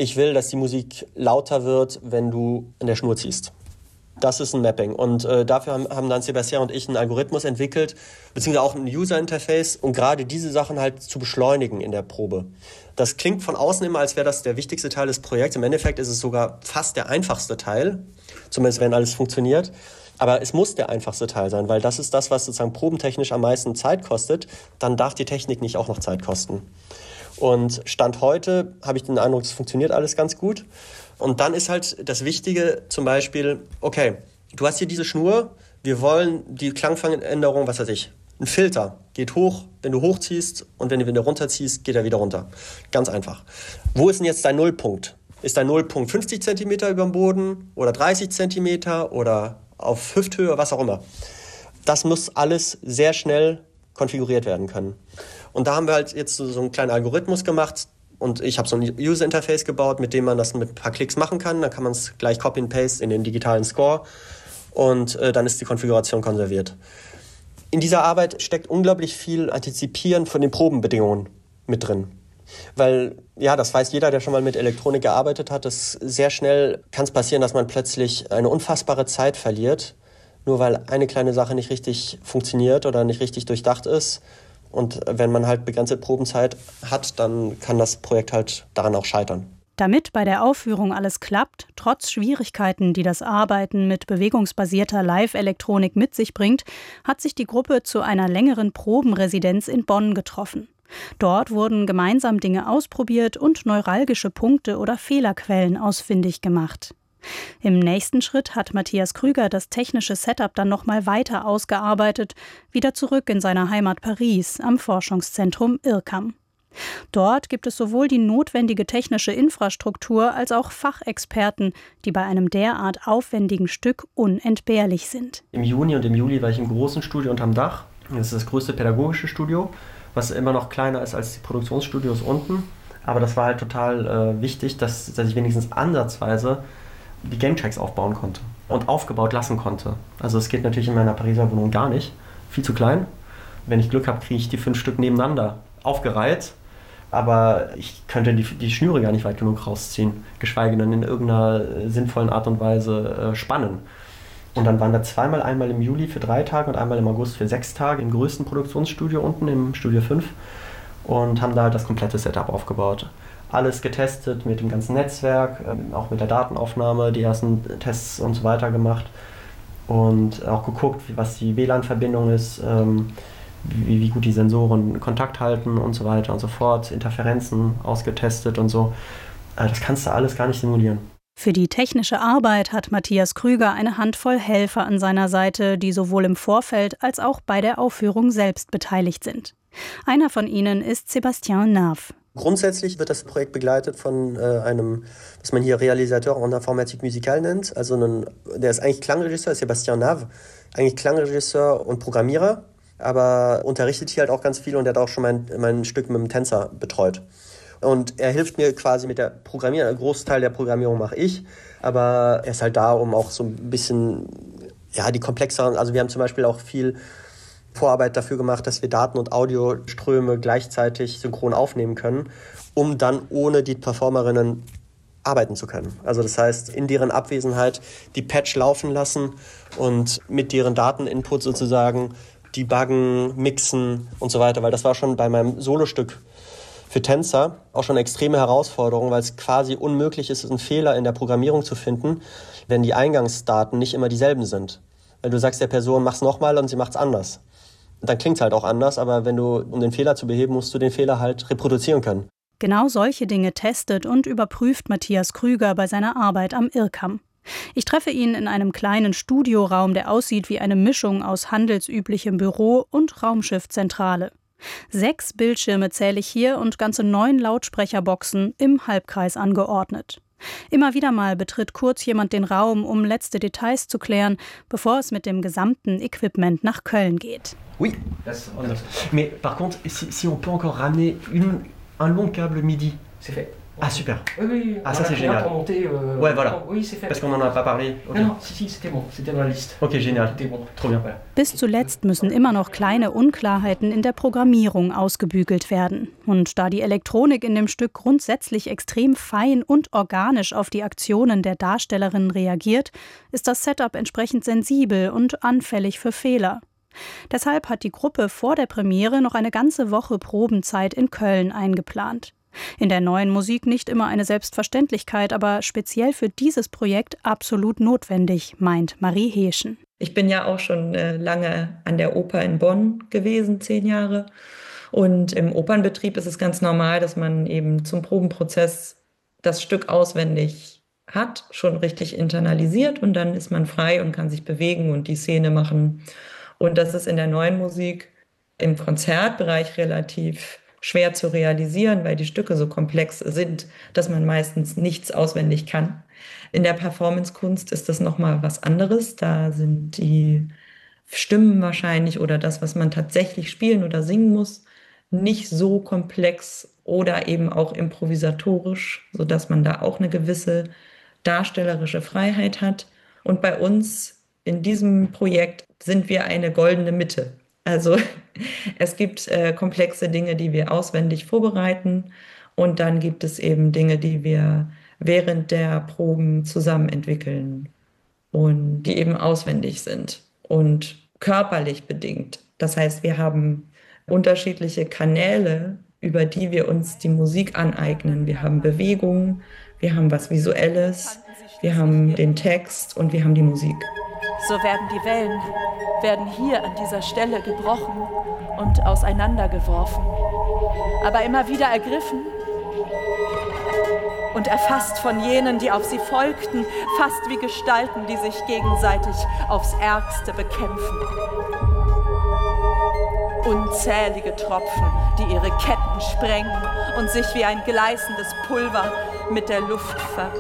ich will, dass die Musik lauter wird, wenn du an der Schnur ziehst. Das ist ein Mapping. Und dafür haben dann Sébastien und ich einen Algorithmus entwickelt, beziehungsweise auch ein User-Interface, um gerade diese Sachen halt zu beschleunigen in der Probe. Das klingt von außen immer, als wäre das der wichtigste Teil des Projekts. Im Endeffekt ist es sogar fast der einfachste Teil, zumindest wenn alles funktioniert. Aber es muss der einfachste Teil sein, weil das ist das, was sozusagen probentechnisch am meisten Zeit kostet. Dann darf die Technik nicht auch noch Zeit kosten. Und Stand heute habe ich den Eindruck, es funktioniert alles ganz gut. Und dann ist halt das Wichtige zum Beispiel, okay, du hast hier diese Schnur, wir wollen die Klangfangänderung, was weiß ich, ein Filter geht hoch, wenn du hochziehst und wenn du wieder runterziehst, geht er wieder runter. Ganz einfach. Wo ist denn jetzt dein Nullpunkt? Ist dein Nullpunkt 50 cm über dem Boden oder 30 cm oder auf Hüfthöhe, was auch immer? Das muss alles sehr schnell konfiguriert werden können. Und da haben wir halt jetzt so einen kleinen Algorithmus gemacht und ich habe so ein User-Interface gebaut, mit dem man das mit ein paar Klicks machen kann. Dann kann man es gleich Copy and Paste in den digitalen Score und dann ist die Konfiguration konserviert. In dieser Arbeit steckt unglaublich viel Antizipieren von den Probenbedingungen mit drin. Weil, ja, das weiß jeder, der schon mal mit Elektronik gearbeitet hat, dass sehr schnell kann es passieren, dass man plötzlich eine unfassbare Zeit verliert, nur weil eine kleine Sache nicht richtig funktioniert oder nicht richtig durchdacht ist. Und wenn man halt begrenzte Probenzeit hat, dann kann das Projekt halt daran auch scheitern. Damit bei der Aufführung alles klappt, trotz Schwierigkeiten, die das Arbeiten mit bewegungsbasierter Live-Elektronik mit sich bringt, hat sich die Gruppe zu einer längeren Probenresidenz in Bonn getroffen. Dort wurden gemeinsam Dinge ausprobiert und neuralgische Punkte oder Fehlerquellen ausfindig gemacht. Im nächsten Schritt hat Matthias Krüger das technische Setup dann nochmal weiter ausgearbeitet, wieder zurück in seiner Heimat Paris am Forschungszentrum IRCAM. Dort gibt es sowohl die notwendige technische Infrastruktur als auch Fachexperten, die bei einem derart aufwendigen Stück unentbehrlich sind. Im Juni und im Juli war ich im großen Studio unterm Dach. Das ist das größte pädagogische Studio, was immer noch kleiner ist als die Produktionsstudios unten. Aber das war halt total wichtig, dass ich wenigstens ansatzweise die Gametracks aufbauen konnte und aufgebaut lassen konnte. Also es geht natürlich in meiner Pariser Wohnung gar nicht. Viel zu klein. Wenn ich Glück habe, kriege ich die 5 Stück nebeneinander aufgereiht. Aber ich könnte die Schnüre gar nicht weit genug rausziehen, geschweige denn in irgendeiner sinnvollen Art und Weise spannen. Und dann waren wir einmal im Juli für 3 Tage und einmal im August für 6 Tage im größten Produktionsstudio unten, im Studio 5, und haben da halt das komplette Setup aufgebaut. Alles getestet mit dem ganzen Netzwerk, auch mit der Datenaufnahme, die ersten Tests und so weiter gemacht. Und auch geguckt, was die WLAN-Verbindung ist, wie gut die Sensoren Kontakt halten und so weiter und so fort. Interferenzen ausgetestet und so. Das kannst du alles gar nicht simulieren. Für die technische Arbeit hat Matthias Krüger eine Handvoll Helfer an seiner Seite, die sowohl im Vorfeld als auch bei der Aufführung selbst beteiligt sind. Einer von ihnen ist Sébastien Nave. Grundsätzlich wird das Projekt begleitet von einem, was man hier Réalisateur en Informatique Musicale nennt. Also der ist eigentlich Klangregisseur, Sébastien Nave, eigentlich Klangregisseur und Programmierer, aber unterrichtet hier halt auch ganz viel und er hat auch schon mein Stück mit dem Tänzer betreut. Und er hilft mir quasi mit der Programmierung. Ein Großteil der Programmierung mache ich, aber er ist halt da, um auch so ein bisschen, ja, die komplexeren, also wir haben zum Beispiel auch viel Vorarbeit dafür gemacht, dass wir Daten- und Audioströme gleichzeitig synchron aufnehmen können, um dann ohne die Performerinnen arbeiten zu können. Also das heißt, in deren Abwesenheit die Patch laufen lassen und mit deren Dateninput sozusagen debuggen, mixen und so weiter, weil das war schon bei meinem Solostück für Tänzer auch schon eine extreme Herausforderung, weil es quasi unmöglich ist, einen Fehler in der Programmierung zu finden, wenn die Eingangsdaten nicht immer dieselben sind. Weil du sagst der Person, mach's nochmal und sie macht's anders. Dann klingt es halt auch anders, aber um den Fehler zu beheben, musst du den Fehler halt reproduzieren können. Genau solche Dinge testet und überprüft Matthias Krüger bei seiner Arbeit am IRCAM. Ich treffe ihn in einem kleinen Studioraum, der aussieht wie eine Mischung aus handelsüblichem Büro und Raumschiffzentrale. 6 Bildschirme zähle ich hier und ganze 9 Lautsprecherboxen im Halbkreis angeordnet. Immer wieder mal betritt kurz jemand den Raum, um letzte Details zu klären, bevor es mit dem gesamten Equipment nach Köln geht. Oui, mais par contre, si on peut encore ramener un long câble MIDI, c'est fait. Ah, super. Oui, ah, ça c'est génial. Ouais, voilà. Oui, c'est fait. Parce qu'on n'en a pas parlé. Okay. Non, si, c'était bon. C'était dans la liste. Okay, génial. C'était bon. Trop bien. Bis zuletzt müssen immer noch kleine Unklarheiten in der Programmierung ausgebügelt werden. Und da die Elektronik in dem Stück grundsätzlich extrem fein und organisch auf die Aktionen der Darstellerinnen reagiert, ist das Setup entsprechend sensibel und anfällig für Fehler. Deshalb hat die Gruppe vor der Premiere noch eine ganze Woche Probenzeit in Köln eingeplant. In der neuen Musik nicht immer eine Selbstverständlichkeit, aber speziell für dieses Projekt absolut notwendig, meint Marie Heeschen. Ich bin ja auch schon lange an der Oper in Bonn gewesen, 10 Jahre. Und im Opernbetrieb ist es ganz normal, dass man eben zum Probenprozess das Stück auswendig hat, schon richtig internalisiert und dann ist man frei und kann sich bewegen und die Szene machen. Und das ist in der neuen Musik im Konzertbereich relativ schwer zu realisieren, weil die Stücke so komplex sind, dass man meistens nichts auswendig kann. In der Performancekunst ist das nochmal was anderes. Da sind die Stimmen wahrscheinlich oder das, was man tatsächlich spielen oder singen muss, nicht so komplex oder eben auch improvisatorisch, sodass man da auch eine gewisse darstellerische Freiheit hat. Und bei uns in diesem Projekt sind wir eine goldene Mitte. Also es gibt komplexe Dinge, die wir auswendig vorbereiten und dann gibt es eben Dinge, die wir während der Proben zusammen entwickeln und die eben auswendig sind und körperlich bedingt. Das heißt, wir haben unterschiedliche Kanäle, über die wir uns die Musik aneignen. Wir haben Bewegungen, wir haben was Visuelles, wir haben den Text und wir haben die Musik. So werden die Wellen, werden hier an dieser Stelle gebrochen und auseinandergeworfen, aber immer wieder ergriffen und erfasst von jenen, die auf sie folgten, fast wie Gestalten, die sich gegenseitig aufs Ärgste bekämpfen. Unzählige Tropfen, die ihre Ketten sprengen und sich wie ein gleißendes Pulver mit der Luft verbinden.